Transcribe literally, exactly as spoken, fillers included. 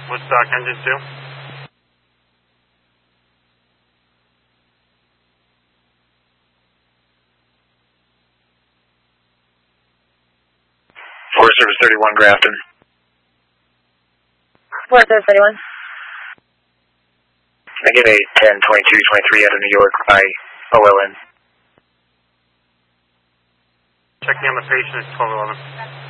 Woodstock engine two. Forest Service thirty-one, Grafton. Forest Service thirty-one. I get a ten twenty-two twenty-three out of New York by O L N. Checking on the patient at twelve eleven.